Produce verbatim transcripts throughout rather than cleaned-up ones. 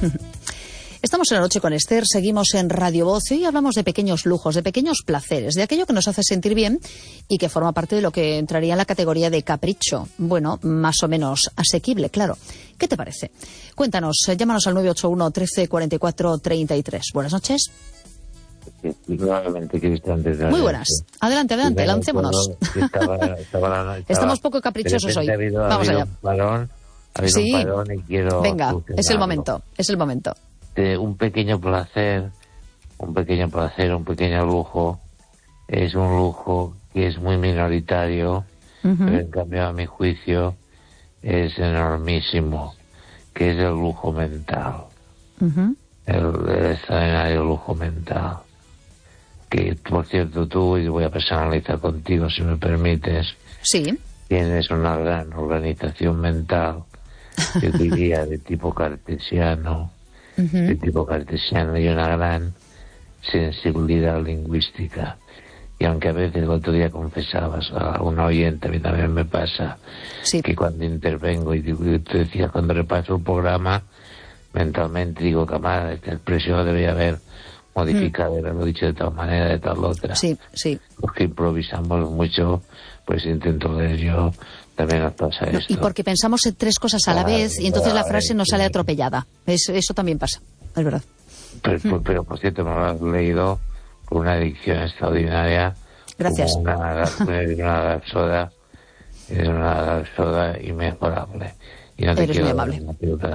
Estamos en La Noche con Esther, seguimos en Radio Voz y hablamos de pequeños lujos, de pequeños placeres, de aquello que nos hace sentir bien y que forma parte de lo que entraría en la categoría de capricho. Bueno, más o menos asequible, claro. ¿Qué te parece? Cuéntanos, llámanos al nueve ocho uno, trece, cuarenta y cuatro, treinta y tres. Buenas noches. Muy buenas. Adelante, adelante, sí, lancémonos. Estaba, estaba, estaba, Estamos poco caprichosos hoy. Habido, Vamos habido allá. Un parón, sí, un parón y quiero venga, es el momento, es el momento. De un pequeño placer, un pequeño placer, un pequeño lujo, es un lujo que es muy minoritario, uh-huh. pero en cambio a mi juicio es enormísimo, que es el lujo mental, uh-huh. el, el extraordinario lujo mental. Que, por cierto, tú, y voy a personalizar contigo, si me permites, sí. tienes una gran organización mental, yo diría de tipo cartesiano, uh-huh. de tipo cartesiano y una gran sensibilidad lingüística. Y aunque a veces el otro día confesabas a una oyente, a mí también me pasa, sí. que cuando intervengo y te decía, cuando repaso el programa, mentalmente digo, camarada, esta expresión debería haber modificado, mm. lo dicho de tal manera, de tal otra. Sí, sí. Porque improvisamos mucho, pues intento leer yo, también nos pasa no, esto. Y porque pensamos en tres cosas a la ah, vez y entonces la frase nos sale atropellada. Es, eso también pasa, es verdad. Pero, mm. pero por cierto, me lo has leído con una dicción extraordinaria. Gracias. Una, una rapsoda, una rapsoda inmejorable. Y no te Eres quiero muy amable.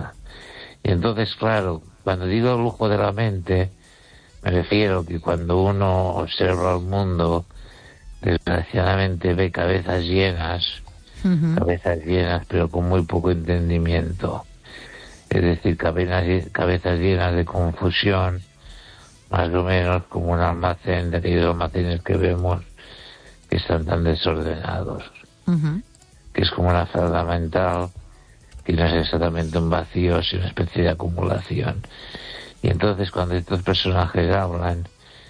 Y entonces, claro, cuando digo lujo de la mente, me refiero que cuando uno observa el mundo, desgraciadamente ve cabezas llenas, uh-huh. cabezas llenas, pero con muy poco entendimiento. Es decir, cabezas, cabezas llenas de confusión, más o menos como un almacén de aquellos almacenes que vemos que están tan desordenados. Uh-huh. Que es como una falda mental, que no es exactamente un vacío, sino una especie de acumulación. Y entonces cuando estos personajes hablan,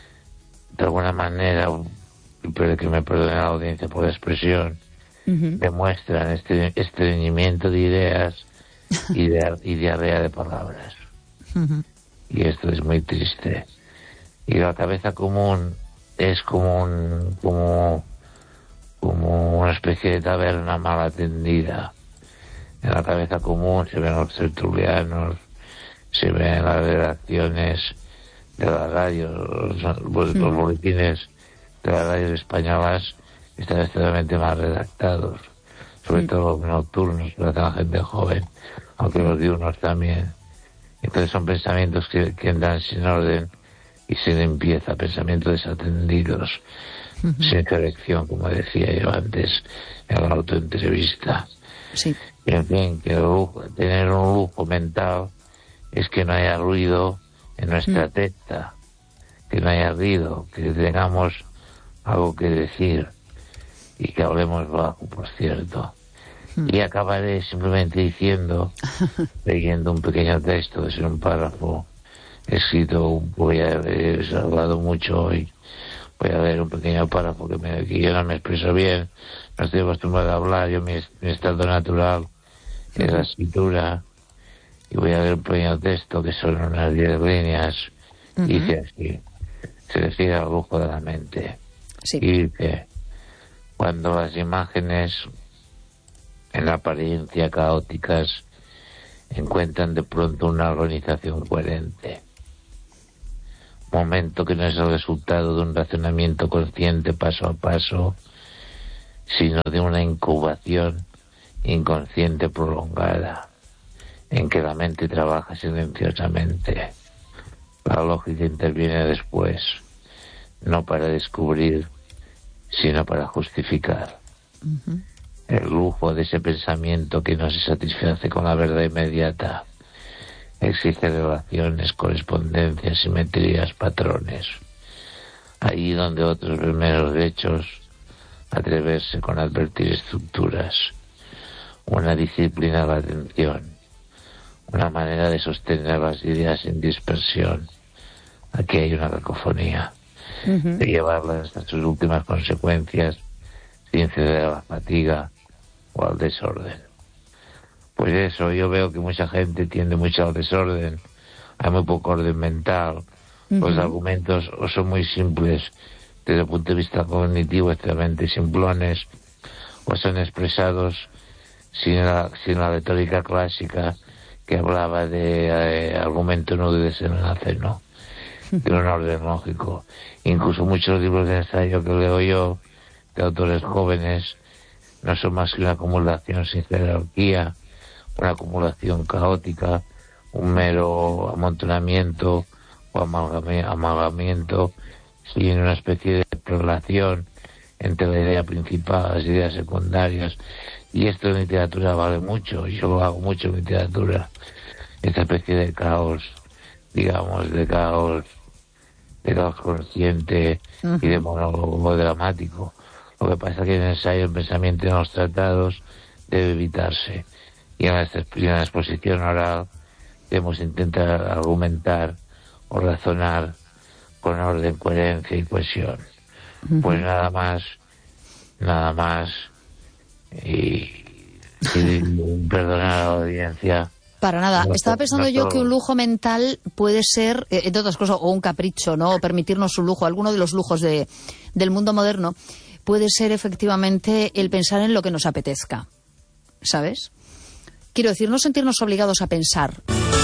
de alguna manera, pero que me perdone la audiencia por la expresión, uh-huh. demuestran este estreñimiento de ideas y, de, y diarrea de palabras. Uh-huh. Y esto es muy triste. Y la cabeza común es como un, como, como una especie de taberna mal atendida. En la cabeza común se ven los tertulianos, se ven las redacciones de la radio, los, los, los boletines de las radios españolas están extremadamente mal redactados, sobre sí. todo los nocturnos, para la gente joven, aunque los diurnos también. Entonces son pensamientos que, que entran sin orden y sin limpieza, pensamientos desatendidos, uh-huh. sin corrección, como decía yo antes en la autoentrevista. Sí. Y en fin, que el lujo, tener un lujo mental es que no haya ruido en nuestra mm. testa, que no haya ruido, que tengamos algo que decir y que hablemos bajo, por cierto. Mm. Y acabaré simplemente diciendo, leyendo un pequeño texto, es un párrafo escrito, voy a he hablado mucho hoy, voy a ver un pequeño párrafo que, me, que yo no me expreso bien, no estoy acostumbrado a hablar, yo mi, mi estado natural mm. es la escritura. Y voy a ver un pequeño texto que son unas diez líneas. Uh-huh. Y dice así, se refiere al lujo de la mente. Sí. Y dice, cuando las imágenes en la apariencia caóticas encuentran de pronto una organización coherente, momento que no es el resultado de un razonamiento consciente paso a paso, sino de una incubación inconsciente prolongada, en que la mente trabaja silenciosamente. La lógica interviene después, no para descubrir, sino para justificar. Uh-huh. El lujo de ese pensamiento que no se satisface con la verdad inmediata. Existen relaciones, correspondencias, simetrías, patrones. Allí donde otros ven meros hechos, atreverse con advertir estructuras. Una disciplina de la atención. Una manera de sostener las ideas en dispersión. Aquí hay una cacofonía. Uh-huh. De llevarlas hasta sus últimas consecuencias sin ceder a la fatiga o al desorden. Pues eso, yo veo que mucha gente tiende mucho al desorden, hay muy poco orden mental, uh-huh. Los argumentos o son muy simples desde el punto de vista cognitivo, extremadamente simplones, o son expresados sin la, sin la retórica clásica que hablaba de eh, argumento, nudo y desenlace, ¿no? De un orden lógico. Incluso muchos libros de ensayo que leo yo, de autores jóvenes, no son más que una acumulación sin jerarquía, una acumulación caótica, un mero amontonamiento o amalgamiento, sin una especie de relación entre la idea principal, las ideas secundarias. Y esto en literatura vale mucho, yo lo hago mucho en literatura, esta especie de caos, digamos, de caos, de caos consciente uh-huh. y de monólogo dramático. Lo que pasa es que en el ensayo, el pensamiento en los tratados debe evitarse, y en la, en la exposición oral debemos intentar argumentar o razonar con orden, coherencia y cohesión. Uh-huh. Pues nada más, nada más, y, y perdonar a la audiencia. Para nada. No, Estaba pensando no yo todo. que un lujo mental puede ser, eh, entre otras cosas, o un capricho, ¿no? O permitirnos un lujo, alguno de los lujos de, del mundo moderno, puede ser efectivamente el pensar en lo que nos apetezca, ¿sabes? Quiero decir, no sentirnos obligados a pensar.